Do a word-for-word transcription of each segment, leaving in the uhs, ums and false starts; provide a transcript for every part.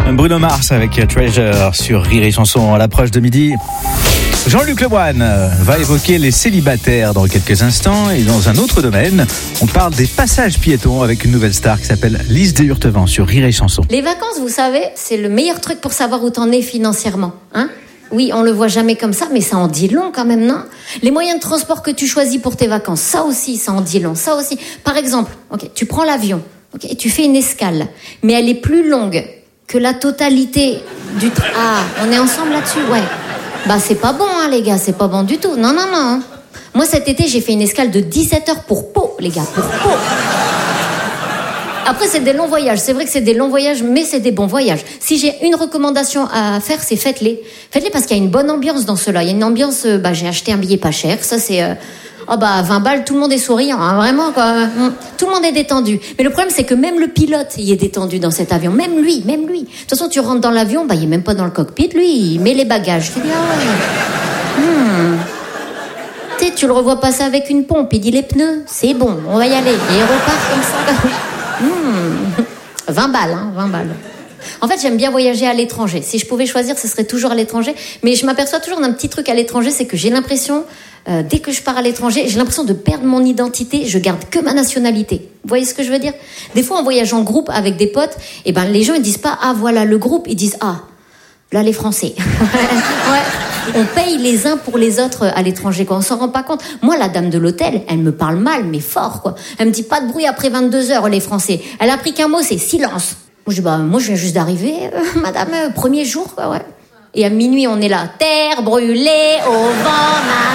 Bruno Mars avec Treasure sur Rire et Chanson à l'approche de midi. Jean-Luc Lemoine va évoquer les célibataires dans quelques instants, et dans un autre domaine, on parle des passages piétons avec une nouvelle star qui s'appelle Lise de Hurtevant sur Rire et Chanson. Les vacances, vous savez, c'est le meilleur truc pour savoir où t'en es financièrement, hein ? Oui, on le voit jamais comme ça, mais ça en dit long quand même, non ? Les moyens de transport que tu choisis pour tes vacances, ça aussi, ça en dit long, ça aussi. Par exemple, ok, tu prends l'avion, ok, et tu fais une escale, mais elle est plus longue que la totalité du... Tra- ah, on est ensemble là-dessus, ouais. Bah c'est pas bon, hein, les gars, c'est pas bon du tout. Non, non, non. Moi, cet été, j'ai fait une escale de dix-sept heures pour Pau, les gars, pour Pau. Après, c'est des longs voyages. C'est vrai que c'est des longs voyages, mais c'est des bons voyages. Si j'ai une recommandation à faire, c'est faites-les. Faites-les parce qu'il y a une bonne ambiance dans cela. Il y a une ambiance, euh, bah j'ai acheté un billet pas cher. Ça, c'est... Euh... Oh bah vingt balles, tout le monde est souriant, hein, vraiment quoi. Tout le monde est détendu. Mais le problème c'est que même le pilote il est détendu dans cet avion, même lui, même lui. De toute façon tu rentres dans l'avion, bah il est même pas dans le cockpit, lui il met les bagages. Tu dis ah ouais. Hmm. Tu sais, tu le revois passer avec une pompe, il dit les pneus, c'est bon, on va y aller. Et il repart comme ça. Hmm. vingt balles, hein, vingt balles. En fait, j'aime bien voyager à l'étranger. Si je pouvais choisir, ce serait toujours à l'étranger. Mais je m'aperçois toujours d'un petit truc à l'étranger, c'est que j'ai l'impression, euh, dès que je pars à l'étranger, j'ai l'impression de perdre mon identité. Je garde que ma nationalité. Vous voyez ce que je veux dire ? Des fois, en voyage en groupe avec des potes, eh ben, les gens ils disent pas ah voilà le groupe, ils disent ah là les Français. Ouais. On paye les uns pour les autres à l'étranger, quoi. On s'en rend pas compte. Moi, la dame de l'hôtel, elle me parle mal, mais fort, quoi. Elle me dit pas de bruit après vingt-deux heures, les Français. Elle a appris qu'un mot, c'est silence. Moi, je dis, bah, moi, je viens juste d'arriver, euh, madame, euh, premier jour, quoi, ouais. Et à minuit, on est là. Terre brûlée au vent,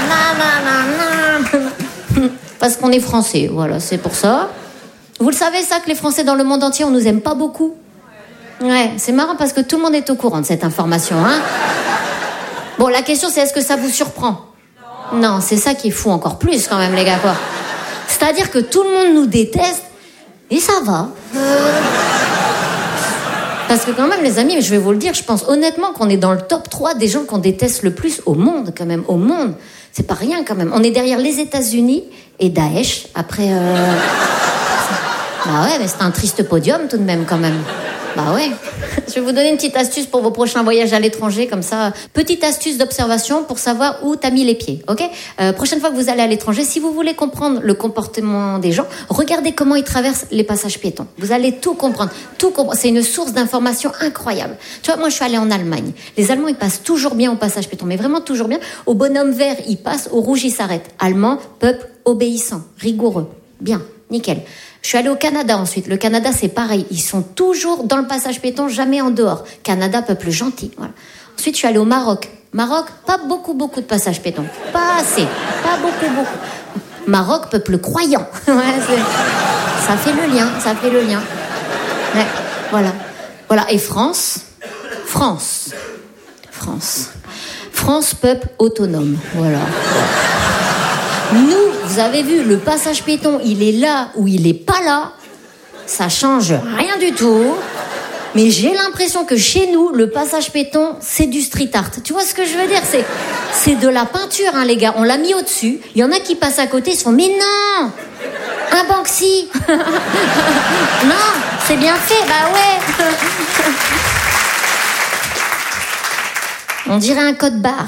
nanana. Parce qu'on est français, voilà, c'est pour ça. Vous le savez, ça, que les Français dans le monde entier, on nous aime pas beaucoup. Ouais, c'est marrant parce que tout le monde est au courant de cette information, hein. Bon, la question, c'est est-ce que ça vous surprend ? Non, non, c'est ça qui est fou encore plus, quand même, les gars, quoi. C'est-à-dire que tout le monde nous déteste, et ça va. Euh... Parce que quand même, les amis, je vais vous le dire, je pense honnêtement qu'on est dans le top trois des gens qu'on déteste le plus au monde, quand même, au monde. C'est pas rien, quand même. On est derrière les États-Unis et Daesh, après... Euh... Bah ouais, mais c'est un triste podium, tout de même, quand même. Bah ouais. Je vais vous donner une petite astuce pour vos prochains voyages à l'étranger, comme ça. Petite astuce d'observation pour savoir où t'as mis les pieds, ok ? euh, Prochaine fois que vous allez à l'étranger, si vous voulez comprendre le comportement des gens, regardez comment ils traversent les passages piétons. Vous allez tout comprendre. Tout comprendre. C'est une source d'information incroyable. Tu vois, moi je suis allée en Allemagne. Les Allemands, ils passent toujours bien au passage piéton, mais vraiment toujours bien. Au bonhomme vert, ils passent. Au rouge, ils s'arrêtent. Allemand, peuple obéissant, rigoureux. Bien, nickel. Je suis allée au Canada ensuite. Le Canada, c'est pareil. Ils sont toujours dans le passage piéton, jamais en dehors. Canada, peuple gentil. Voilà. Ensuite, je suis allée au Maroc. Maroc, pas beaucoup, beaucoup de passages piétons. Pas assez. Pas beaucoup, beaucoup. Maroc, peuple croyant. Ouais, c'est... Ça fait le lien. Ça fait le lien. Ouais, voilà. Voilà. Et France. France. France. France, peuple autonome. Voilà. Nous, vous avez vu, le passage piéton, il est là ou il est pas là. Ça change rien du tout. Mais j'ai l'impression que chez nous, le passage piéton, c'est du street art. Tu vois ce que je veux dire ? C'est, c'est de la peinture, hein, les gars. On l'a mis au-dessus. Il y en a qui passent à côté, ils se font « Mais non ! Un Banksy !» Non, c'est bien fait, bah ouais. On dirait un code barre.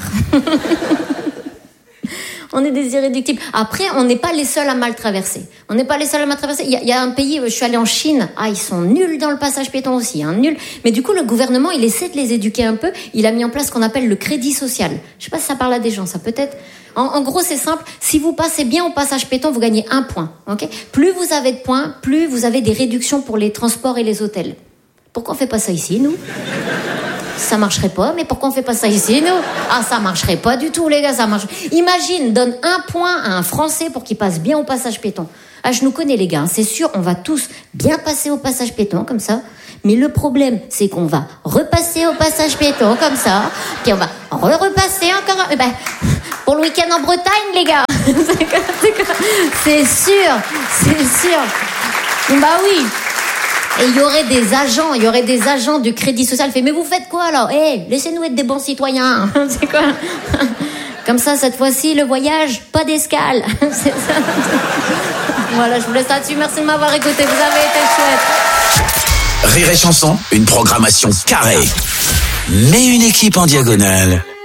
On est des irréductibles. Après, on n'est pas les seuls à mal traverser. On n'est pas les seuls à mal traverser. Il y a, il y a un pays, je suis allée en Chine. Ah, ils sont nuls dans le passage piéton aussi, hein, nuls. Mais du coup, le gouvernement, il essaie de les éduquer un peu. Il a mis en place ce qu'on appelle le crédit social. Je sais pas si ça parle à des gens, ça peut-être. En, en gros, c'est simple. Si vous passez bien au passage piéton, vous gagnez un point. Ok ? Plus vous avez de points, plus vous avez des réductions pour les transports et les hôtels. Pourquoi on fait pas ça ici, nous ? Ça marcherait pas, mais pourquoi on fait pas ça ici, nous ? Ah, ça marcherait pas du tout, les gars, ça marche. Imagine, donne un point à un Français pour qu'il passe bien au passage piéton. Ah, je nous connais, les gars, c'est sûr, on va tous bien passer au passage piéton, comme ça. Mais le problème, c'est qu'on va repasser au passage piéton, comme ça. Puis on va re-repasser encore. Eh ben, pour le week-end en Bretagne, les gars. C'est sûr, c'est sûr. Bah oui. Et il y aurait des agents, il y aurait des agents du crédit social. Fait, mais vous faites quoi alors ? Eh, hey, laissez-nous être des bons citoyens. C'est quoi ? Comme ça, cette fois-ci, le voyage, pas d'escale. C'est ça. Voilà, je vous laisse là-dessus. Merci de m'avoir écouté. Vous avez été chouette. Rire et Chanson, une programmation carrée, mais une équipe en diagonale.